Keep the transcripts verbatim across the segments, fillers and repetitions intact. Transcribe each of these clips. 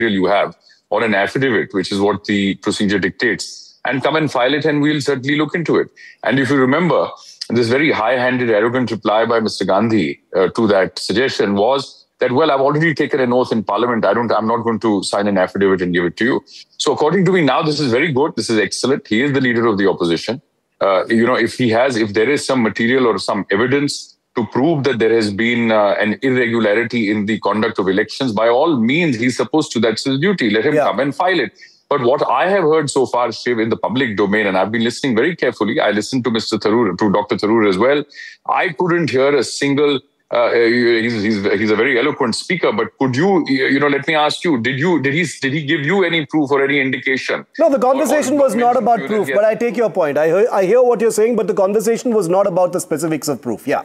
you have on an affidavit, which is what the procedure dictates, and come and file it, and we'll certainly look into it. And if you remember, this very high-handed, arrogant reply by Mister Gandhi uh, to that suggestion was that, well, I've already taken an oath in Parliament. I don't, I'm not going to sign an affidavit and give it to you. So according to me, now this is very good. This is excellent. He is the leader of the opposition. Uh, you know, if he has, if there is some material or some evidence to prove that there has been uh, an irregularity in the conduct of elections, by all means, he's supposed to, that's his duty. Let him yeah. come and file it. But what I have heard so far, Shiv, in the public domain, and I've been listening very carefully, I listened to Mister Tharoor, to Doctor Tharoor as well, I couldn't hear a single, uh, he's, he's, he's a very eloquent speaker, but could you, you know, let me ask you, did you, did he, did he give you any proof or any indication? No, the conversation or, or was not about proof, but I take your point. I hear, I hear what you're saying, but the conversation was not about the specifics of proof. Yeah.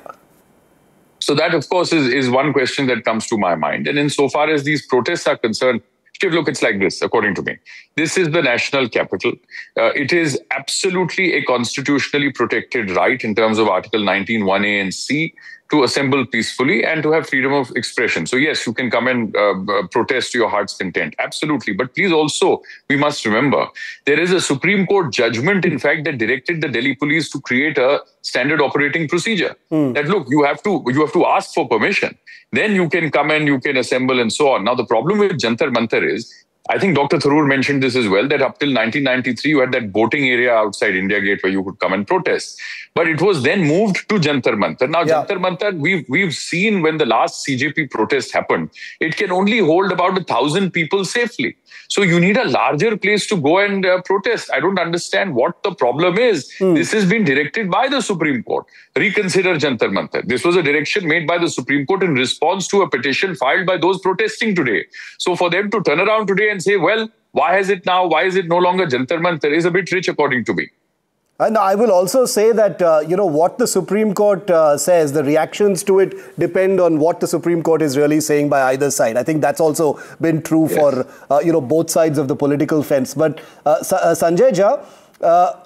So that, of course, is, is one question that comes to my mind. And insofar as these protests are concerned, Shiv, look, it's like this, according to me. This is the national capital. Uh, it is absolutely a constitutionally protected right in terms of Article nineteen one A and C to assemble peacefully and to have freedom of expression. So yes, you can come and uh, protest to your heart's content. Absolutely. But please also, we must remember, there is a Supreme Court judgment, in fact, that directed the Delhi police to create a standard operating procedure. Mm. That, look, you have to you have to ask for permission. Then you can come and you can assemble and so on. Now, the problem with Jantar Mantar is, I think Doctor Tharoor mentioned this as well, that up till nineteen ninety-three, you had that voting area outside India Gate where you could come and protest. But it was then moved to Jantar Mantar. Now, yeah. Jantar Mantar, we've, we've seen when the last C J P protest happened, it can only hold about a thousand people safely. So you need a larger place to go and uh, protest. I don't understand what the problem is. Hmm. This has been directed by the Supreme Court. Reconsider Jantar Mantar. This was a direction made by the Supreme Court in response to a petition filed by those protesting today. So for them to turn around today and say, well, why has it now, why is it no longer Jantar Mantar, is a bit rich according to me. And I will also say that, uh, you know, what the Supreme Court uh, says, the reactions to it depend on what the Supreme Court is really saying by either side. I think that's also been true yes. for, uh, you know, both sides of the political fence. But uh, Sa uh, Sanjay Jha, uh,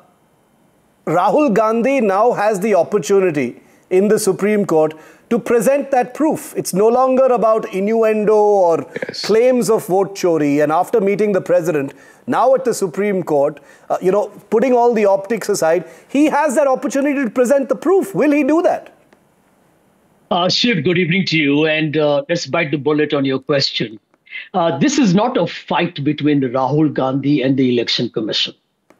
Rahul Gandhi now has the opportunity in the Supreme Court to present that proof. It's no longer about innuendo or yes. claims of vote chori. And after meeting the president, now at the Supreme Court, uh, you know, putting all the optics aside, he has that opportunity to present the proof. Will he do that? Uh, Shiv, good evening to you. And uh, let's bite the bullet on your question. Uh, this is not a fight between Rahul Gandhi and the Election Commission.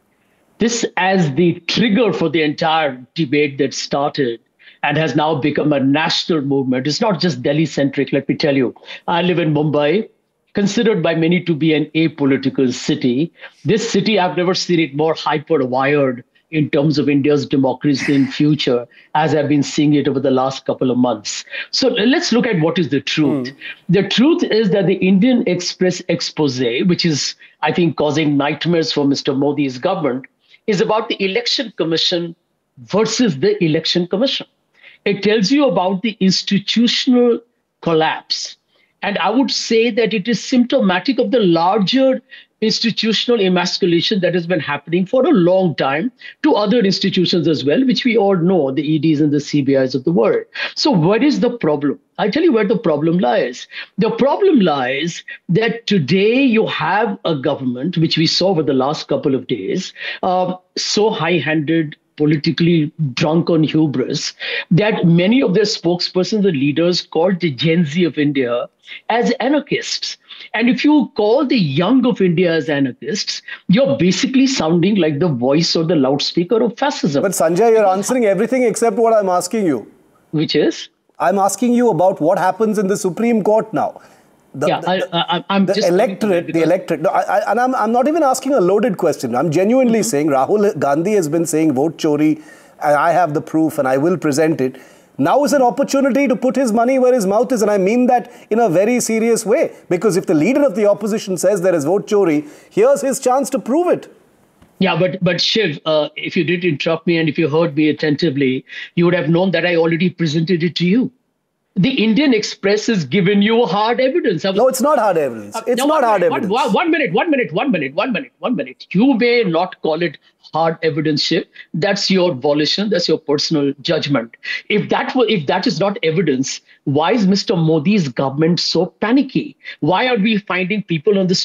This, as the trigger for the entire debate that started and has now become a national movement. It's not just Delhi-centric, let me tell you. I live in Mumbai, considered by many to be an apolitical city. This city, I've never seen it more hyper-wired in terms of India's democracy in future, as I've been seeing it over the last couple of months. So let's look at what is the truth. Mm. The truth is that the Indian Express expose, which is, I think, causing nightmares for Mister Modi's government, is about the Election Commission versus the Election Commission. It tells you about the institutional collapse. And I would say that it is symptomatic of the larger institutional emasculation that has been happening for a long time to other institutions as well, which we all know, the E Ds and the C B Is of the world. So what is the problem? I'll tell you where the problem lies. The problem lies that today you have a government, which we saw over the last couple of days, um, so high-handed, politically drunk on hubris, that many of their spokespersons and leaders called the Gen Z of India as anarchists. And if you call the young of India as anarchists, you're basically sounding like the voice or the loudspeaker of fascism. But Sanjay, you're answering everything except what I'm asking you. Which is? I'm asking you about what happens in the Supreme Court now. The, yeah, the, I, I, I'm the just electorate, the electorate. No, I, I, and I'm, I'm not even asking a loaded question. I'm genuinely mm-hmm. saying Rahul Gandhi has been saying vote chori, and I have the proof and I will present it. Now is an opportunity to put his money where his mouth is, and I mean that in a very serious way. Because if the leader of the opposition says there is vote chori, here's his chance to prove it. Yeah, but but Shiv, uh, if you did interrupt me and if you heard me attentively, you would have known that I already presented it to you. The Indian Express has given you hard evidence. Was, no, it's not hard evidence. It's uh, no, not hard minute, evidence. One, one minute, one minute, one minute, one minute, one minute. You may not call it hard evidence, Shiv. That's your volition. That's your personal judgment. If that were, if that is not evidence, why is Mister Modi's government so panicky? Why are we finding people on the